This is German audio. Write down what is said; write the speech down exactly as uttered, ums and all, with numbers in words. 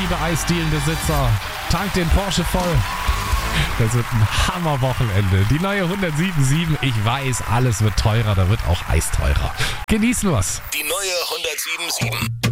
liebe Eisdielenbesitzer. Tankt den Porsche voll. Das wird ein Hammerwochenende. Die neue hundertsieben Komma sieben. Ich weiß, alles wird teurer, da wird auch Eis teurer. Genießen wir's. Die neue hundertsieben Komma sieben.